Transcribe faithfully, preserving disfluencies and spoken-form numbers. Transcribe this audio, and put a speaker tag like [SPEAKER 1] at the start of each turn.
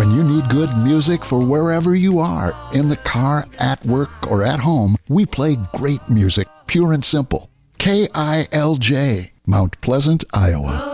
[SPEAKER 1] When you need good music for wherever you are, in the car, at work, or at home, we play great music, pure and simple. K I L J, Mount Pleasant, Iowa.